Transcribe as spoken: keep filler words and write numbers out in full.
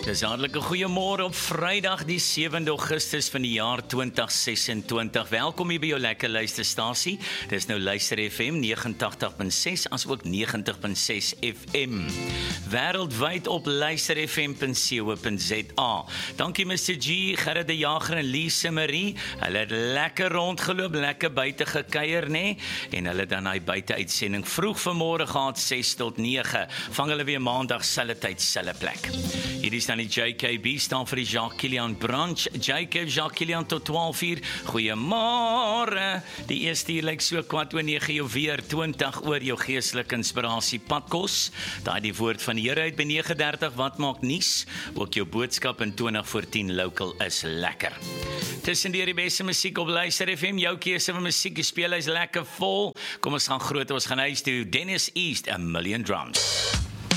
Dis hartlike goeiemôre op Vrydag die sewende Augustus van die jaar twintig sesentwintig. Welkom hier by jou lekker luisterstasie. Dis nou Luister F M negenentagtig punt ses as ook negentig punt ses F M. Wêreldwyd op luister f m punt co punt za. Dankie mister G, Gerrit de Jager en Lise Marie. Hulle het lekker rondgeloop, lekker buite gekuier, nê? En hulle dan hy buite uitsending vroeg vanmôre gehad ses tot nege. Vang hulle weer maandag selfde tyd, selfde plek. Hierdie is dan die J K B staan vir die Jacques Kilian Branch. J K Jacques Kilian tot twaalf uur. Goeiemôre. Die eerste uur lyk so kwart oor nege jou weer twintig oor jou geestelike inspirasie padkos. Daai die woord van die Here uit by nege dertig wat maak nuus. Ook jou boodskap in twintig voor tien local is lekker. Tussen die beste musiek op Luister F M, jou keuse van musiek, die speel is lekker vol. Kom ons gaan groot, ons gaan huis toe. Dennis East, A Million Drums.